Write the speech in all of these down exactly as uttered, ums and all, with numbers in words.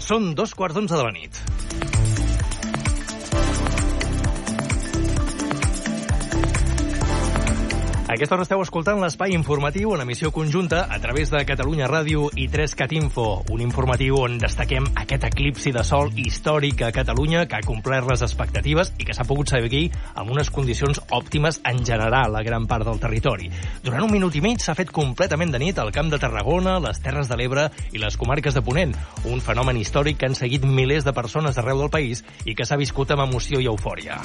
Són dos quarts d'onze de la nit. A aquesta hora esteu escoltant l'espai informatiu en emissió conjunta a través de Catalunya Ràdio i tres cat info, un informatiu on destaquem aquest eclipsi de sol històric a Catalunya que ha complert les expectatives i que s'ha pogut seguir amb unes condicions òptimes en general a gran part del territori. Durant un minut i mig s'ha fet completament de nit al Camp de Tarragona, les Terres de l'Ebre i les comarques de Ponent, un fenomen històric que han seguit milers de persones arreu del país i que s'ha viscut amb emoció i eufòria.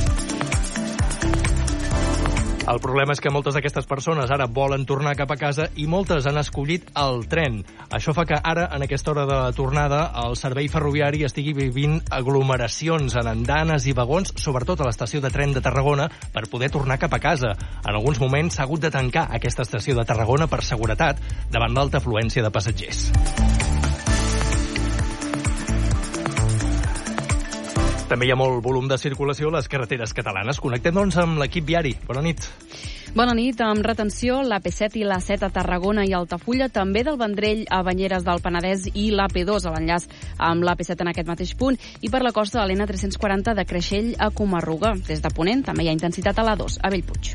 El problema és que moltes d'aquestes persones ara volen tornar cap a casa i moltes han escollit el tren. Això fa que ara, en aquesta hora de tornada, el servei ferroviari estigui vivint aglomeracions en andanes i vagons, sobretot a l'estació de tren de Tarragona, per poder tornar cap a casa. En alguns moments s'ha hagut de tancar aquesta estació de Tarragona per seguretat davant l'alta afluència de passatgers. També hi ha molt volum de circulació a les carreteres catalanes. Connectem, doncs, amb l'equip viari. Bona nit. Bona nit. Amb retenció, l'A P set i l'A set a Tarragona i Altafulla, també del Vendrell a Banyeres del Penedès i l'A P dos a l'enllaç amb l'A P set en aquest mateix punt, i per la costa de l'N tres-cents quaranta de Creixell a Comarruga. Des de Ponent també hi ha intensitat a l'A dos, a Bellpuig.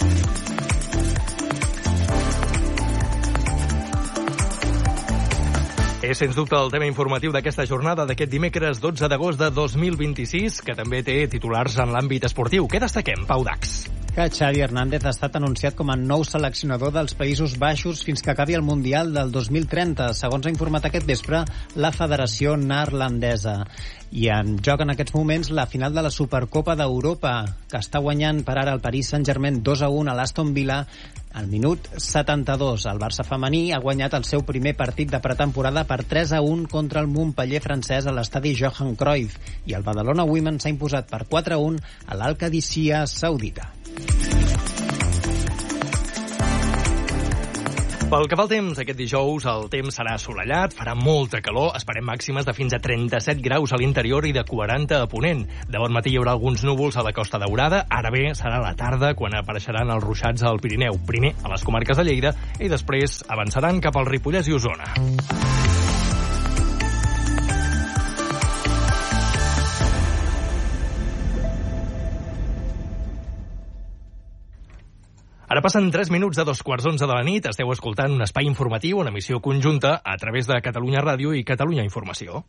És, sens dubte, el tema informatiu d'aquesta jornada d'aquest dimecres dotze d'agost de dos mil vint-i-sis, que també té titulars en l'àmbit esportiu. Què destaquem, Pau Dax? Que Xavi Hernández ha estat anunciat com a nou seleccionador dels Països Baixos fins que acabi el Mundial del dos mil trenta, segons ha informat aquest vespre la Federació Neerlandesa. I en joc en aquests moments la final de la Supercopa d'Europa, que està guanyant per ara el Paris Saint-Germain dos a un a l'Aston Villa al minut setanta-dos. El Barça femení ha guanyat el seu primer partit de pretemporada per tres a un contra el Montpellier francès a l'estadi Johan Cruyff, i el Badalona Women s'ha imposat per quatre a un a l'Al-Qadisiyah saudita. Pel que fa al temps, aquest dijous el temps serà assolellat, farà molta calor, esperem màximes de fins a trenta-set graus a l'interior i de quaranta a Ponent. De bon matí hi haurà alguns núvols a la Costa Daurada, ara bé serà a la tarda quan apareixeran els ruixats al Pirineu, primer a les comarques de Lleida i després avançaran cap al Ripollès i Osona. Ara passen tres minuts de dos quarts d'onze de la nit. Esteu escoltant un espai informatiu en emissió conjunta a través de Catalunya Ràdio i Catalunya Informació.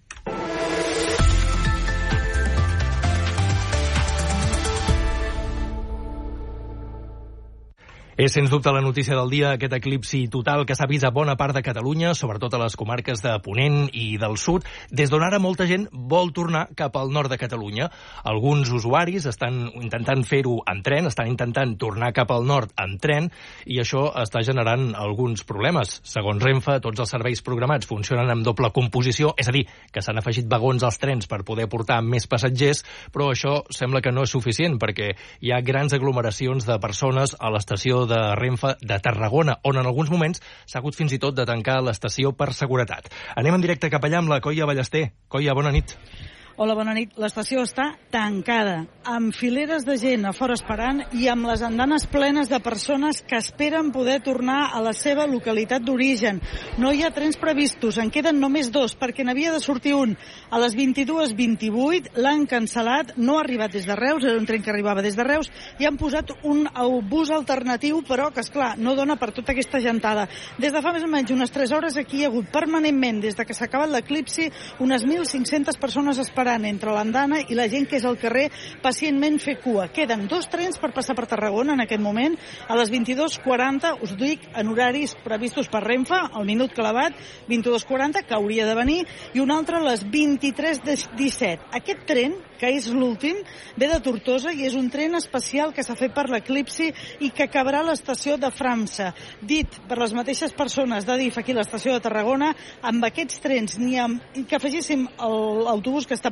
És, sens dubte, la notícia del dia, aquest eclipsi total que s'ha vist a bona part de Catalunya, sobretot a les comarques de Ponent i del sud, des d'on ara molta gent vol tornar cap al nord de Catalunya. Alguns usuaris estan intentant fer-ho en tren, estan intentant tornar cap al nord en tren, i això està generant alguns problemes. Segons Renfe, tots els serveis programats funcionen amb doble composició, és a dir, que s'han afegit vagons als trens per poder portar més passatgers, però això sembla que no és suficient, perquè hi ha grans aglomeracions de persones a l'estació de Renfe de Tarragona, on en alguns moments s'ha hagut fins i tot de tancar l'estació per seguretat. Anem en directe cap allà amb la Coia Ballester. Coia, bona nit. Hola, bona nit. L'estació està tancada, amb fileres de gent a fora esperant i amb les andanes plenes de persones que esperen poder tornar a la seva localitat d'origen. No hi ha trens previstos, en queden només dos, perquè n'havia de sortir un a les vint-i-dues vint-i-vuit, l'han cancel·lat, no ha arribat des de Reus, era un tren que arribava des de Reus, i han posat un bus alternatiu, però que, esclar, no dona per tota aquesta gentada. Des de fa més o menys unes tres hores aquí hi ha hagut permanentment, des de que s'ha acabat l'eclipsi, unes mil cinc-centes persones esperant entre l'andana i la gent que és al carrer pacientment fer cua. Queden dos trens per passar per Tarragona en aquest moment, a les vint-i-dues quaranta, us dic, en horaris previstos per Renfe, al minut clavat, vint-i-dues quaranta, que hauria de venir, i un altre a les vint-i-tres disset. Aquest tren, que és l'últim, ve de Tortosa i és un tren especial que s'ha fet per l'eclipsi i que acabarà a l'estació de França. Dit per les mateixes persones d'Adif aquí a l'estació de Tarragona, amb aquests trens, ni amb, que afegíssim l'autobús que està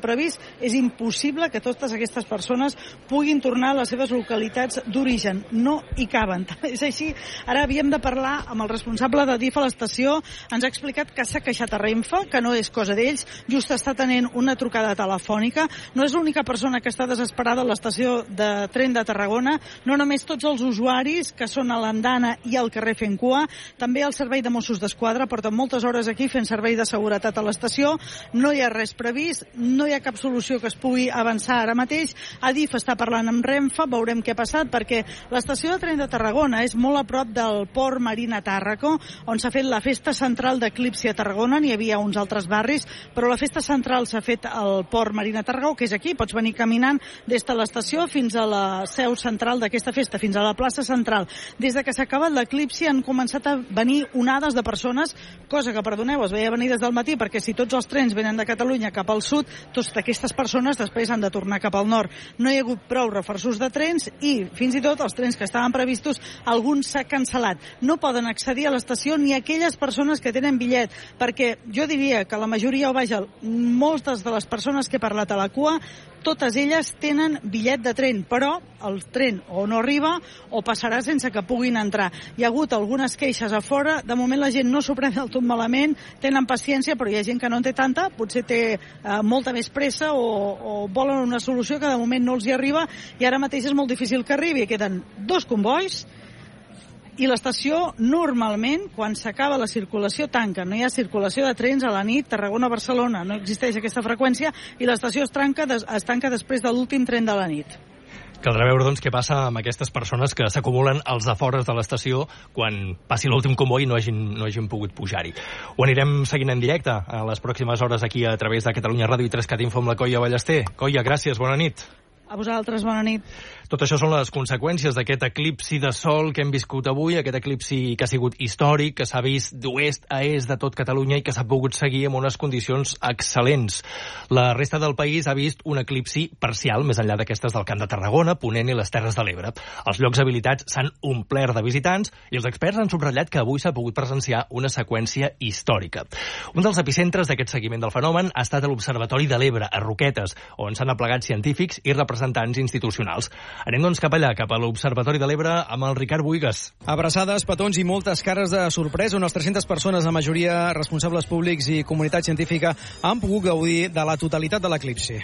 previst, és impossible que totes aquestes persones puguin tornar a les seves localitats d'origen. No hi caben. És així. Ara havíem de parlar amb el responsable de D I F a l'estació. Ens ha explicat que s'ha queixat a Renfe, que no és cosa d'ells, just està tenint una trucada telefònica. No és l'única persona que està desesperada a l'estació de tren de Tarragona, no només tots els usuaris que són a l'andana i al carrer fent cua, també el servei de Mossos d'Esquadra porten moltes hores aquí fent servei de seguretat a l'estació. No hi ha res previst, no hi ha cap solució que es pugui avançar ara mateix. Adif està parlant amb Renfe, veurem què ha passat, perquè l'estació de tren de Tarragona és molt a prop del port Marina Tàrraco, on s'ha fet la festa central d'Eclipsi a Tarragona. N'hi havia uns altres barris, però la festa central s'ha fet al port Marina Tàrraco, que és aquí. Pots venir caminant des de l'estació fins a la seu central d'aquesta festa, fins a la plaça central. Des de que s'ha acabat l'eclipsi han començat a venir onades de persones, cosa que, perdoneu, es veia venir des del matí, perquè si tots els trens venen de Catalunya cap al sud, totes aquestes persones després han de tornar cap al nord. No hi ha hagut prou reforços de trens i, fins i tot, els trens que estaven previstos, alguns s'ha cancel·lat. No poden accedir a l'estació ni aquelles persones que tenen bitllet, perquè jo diria que la majoria, o vaja, moltes de les persones que he parlat a la cua, totes elles tenen bitllet de tren, però el tren o no arriba o passarà sense que puguin entrar. Hi ha hagut algunes queixes a fora, de moment la gent no s'ho pren del tot malament, tenen paciència, però hi ha gent que no en té tanta, potser té eh, molta més pressa o, o volen una solució que de moment no els hi arriba i ara mateix és molt difícil que arribi. Queden dos convois i l'estació normalment, quan s'acaba la circulació, tanca. No hi ha circulació de trens a la nit, Tarragona-Barcelona, no existeix aquesta freqüència i l'estació es, tranca, es tanca després de l'últim tren de la nit. Caldrà veure, doncs, què passa amb aquestes persones que s'acumulen als afores de l'estació quan passi l'últim comboi i no hagin, no hagin pogut pujar-hi. Ho anirem seguint en directe a les pròximes hores aquí a través de Catalunya Ràdio i tres cat Info amb la Coia Ballester. Coia, gràcies, bona nit. A vosaltres, bona nit. Tot això són les conseqüències d'aquest eclipsi de sol que hem viscut avui, aquest eclipsi que ha sigut històric, que s'ha vist d'oest a est de tot Catalunya i que s'ha pogut seguir amb unes condicions excel·lents. La resta del país ha vist un eclipsi parcial, més enllà d'aquestes del Camp de Tarragona, Ponent i les Terres de l'Ebre. Els llocs habilitats s'han omplert de visitants i els experts han subratllat que avui s'ha pogut presenciar una seqüència històrica. Un dels epicentres d'aquest seguiment del fenomen ha estat a l'Observatori de l'Ebre, a Roquetes, on s'han aplegat científics i representants institucionals. Anem doncs cap allà, cap a l'Observatori de l'Ebre, amb el Ricard Buigas. Abraçades, petons i moltes cares de sorpresa. Unes tres-centes persones, la majoria responsables públics i comunitat científica, han pogut gaudir de la totalitat de l'eclipsi.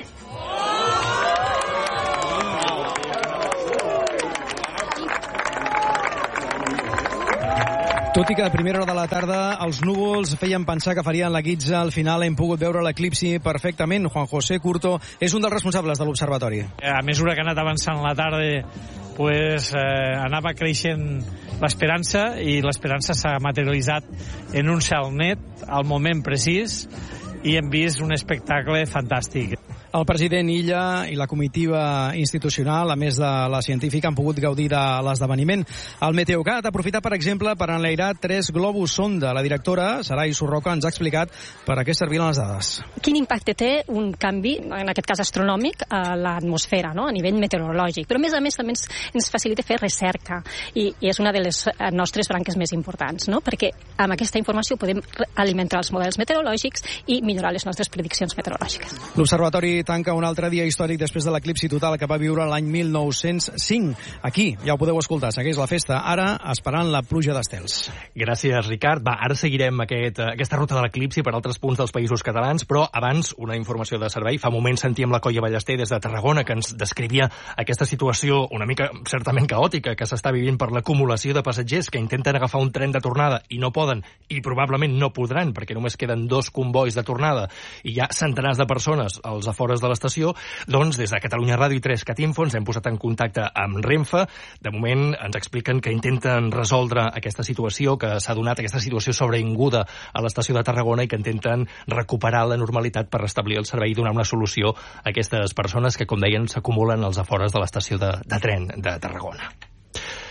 Tot i que a primera hora de la tarda els núvols feien pensar que farien la guitza, al final hem pogut veure l'eclipsi perfectament. Juan José Curto és un dels responsables de l'Observatori. A mesura que ha anat avançant la tarda, pues, eh, anava creixent l'esperança i l'esperança s'ha materialitzat en un cel net al moment precís i hem vist un espectacle fantàstic. El president Illa i la comitiva institucional, a més de la científica, han pogut gaudir de l'esdeveniment. El Meteocat ha aprofitat, per exemple, per enlairar tres globus sonda. La directora, Sarai Surroca, ens ha explicat per a què servien les dades. Quin impacte té un canvi, en aquest cas astronòmic, a l'atmosfera, no? A nivell meteorològic. Però, a més a més, també ens, ens facilita fer recerca i, i és una de les nostres branques més importants, no? Perquè amb aquesta informació podem alimentar els models meteorològics i millorar les nostres prediccions meteorològiques. L'Observatori tanca un altre dia històric després de l'eclipsi total que va viure l'any mil nou-cents cinc. Aquí, ja ho podeu escoltar, segueix la festa, ara esperant la pluja d'estels. Gràcies, Ricard. Va, ara seguirem aquest, aquesta ruta de l'eclipsi per altres punts dels països catalans, però abans una informació de servei. Fa un moment sentíem la Coia Ballester des de Tarragona que ens descrivia aquesta situació una mica certament caòtica que s'està vivint per l'acumulació de passatgers que intenten agafar un tren de tornada i no poden, i probablement no podran perquè només queden dos convois de tornada i hi ha centenars de persones als afores de l'estació. Doncs des de Catalunya Ràdio i tres cat Info ens hem posat en contacte amb Renfe. De moment ens expliquen que intenten resoldre aquesta situació que s'ha donat, aquesta situació sobrevinguda a l'estació de Tarragona i que intenten recuperar la normalitat per restablir el servei i donar una solució a aquestes persones que, com deien, s'acumulen als afores de l'estació de, de tren de Tarragona.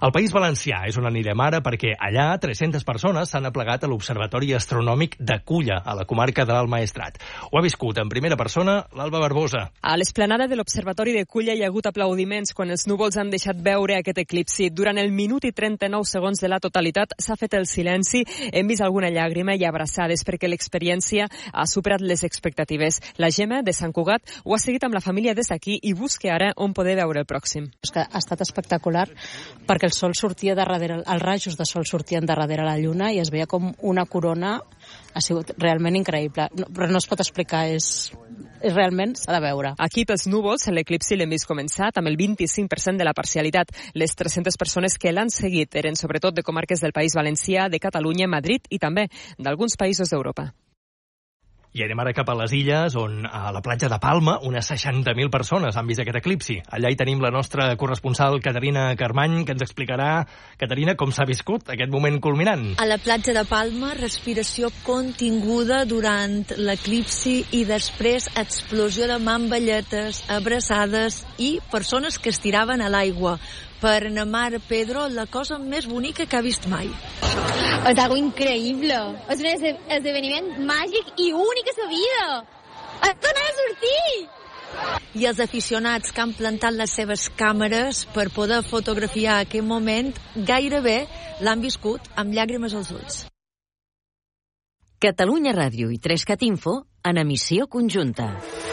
El País Valencià és on anirem ara perquè allà tres-centes persones s'han aplegat a l'Observatori Astronòmic de Culla, a la comarca de l'Alt Maestrat. Ho ha viscut en primera persona l'Alba Barbosa. A l'esplanada de l'Observatori de Culla hi ha hagut aplaudiments quan els núvols han deixat veure aquest eclipsi. Durant el minut i trenta-nou segons de la totalitat s'ha fet el silenci, hem vist alguna llàgrima i abraçades perquè l'experiència ha superat les expectatives. La Gemma, de Sant Cugat, ho ha seguit amb la família des d'aquí i busca ara on poder veure el pròxim. És que ha estat espectacular perquè el sol sortia de darrere, els rajos de sol sortien de darrere la lluna i es veia com una corona. Ha sigut realment increïble, no, però no es pot explicar, és, és realment s'ha de veure. Aquí pels núvols l'eclipsi l'hem vist començat amb el vint-i-cinc per cent de la parcialitat. Les tres-centes persones que l'han seguit eren sobretot de comarques del País Valencià, de Catalunya, Madrid i també d'alguns països d'Europa. I anem ara cap a les illes, on a la platja de Palma unes seixanta mil persones han vist aquest eclipsi. Allà hi tenim la nostra corresponsal Caterina Carmany, que ens explicarà, Caterina, com s'ha viscut aquest moment culminant. A la platja de Palma, respiració continguda durant l'eclipsi i després explosió de mamballetes, abraçades i persones que es tiraven a l'aigua. Per na Mar Pedro, la cosa més bonica que ha vist mai. És algo increïble. És un esdeveniment màgic i únic a la vida. Has tornat a sortir! I els aficionats que han plantat les seves càmeres per poder fotografiar aquest moment gairebé l'han viscut amb llàgrimes als ulls. Catalunya Ràdio i trescat Info en emissió conjunta.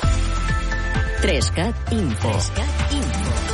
trescat Info. trescat Info.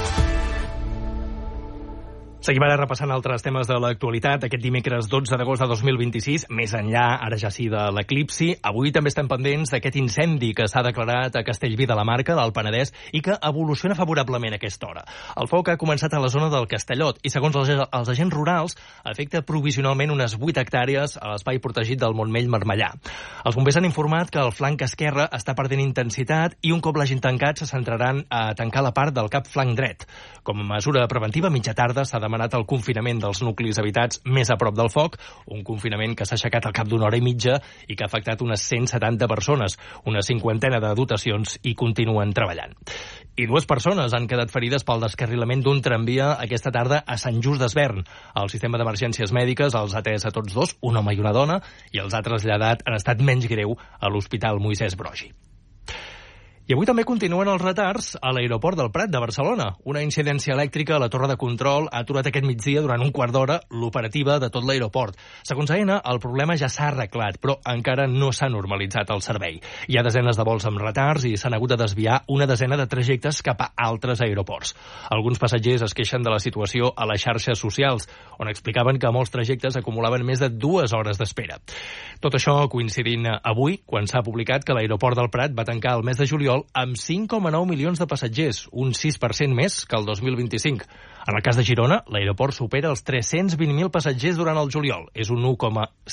Seguim ara repassant altres temes de l'actualitat. Aquest dimecres dotze d'agost de dos mil vint-i-sis, més enllà, ara ja sí, de l'eclipsi, avui també estem pendents d'aquest incendi que s'ha declarat a Castellví de la Marca, del Penedès, i que evoluciona favorablement a aquesta hora. El foc ha començat a la zona del Castellot i, segons els, els agents rurals, afecta provisionalment unes vuit hectàrees a l'espai protegit del Montmell-Marmellà. Els bombers han informat que el flanc esquerre està perdent intensitat i un cop l'hagin tancat se centraran a tancar la part del cap flanc dret. Com a mesura preventiva, mitja tarda s'ha demanat el confinament dels nuclis habitats més a prop del foc, un confinament que s'ha aixecat al cap d'una hora i mitja i que ha afectat unes cent setanta persones, una cinquantena de dotacions i continuen treballant. I dues persones han quedat ferides pel descarrilament d'un tramvia aquesta tarda a Sant Just d'Esvern. El sistema d'emergències mèdiques els ha atès a tots dos, un home i una dona, i els ha traslladat en estat menys greu a l'Hospital Moisès Broggi. I avui també continuen els retards a l'aeroport del Prat de Barcelona. Una incidència elèctrica a la torre de control ha aturat aquest migdia durant un quart d'hora l'operativa de tot l'aeroport. Segons Aena, el problema ja s'ha arreglat, però encara no s'ha normalitzat el servei. Hi ha desenes de vols amb retards i s'han hagut de desviar una desena de trajectes cap a altres aeroports. Alguns passatgers es queixen de la situació a les xarxes socials, on explicaven que molts trajectes acumulaven més de dues hores d'espera. Tot això coincidint avui, quan s'ha publicat que l'aeroport del Prat va tancar el mes de juliol amb cinc coma nou milions de passatgers, un sis per cent més que el dos mil vint-i-cinc. En el cas de Girona, l'aeroport supera els tres-cents vint mil passatgers durant el juliol. És un u coma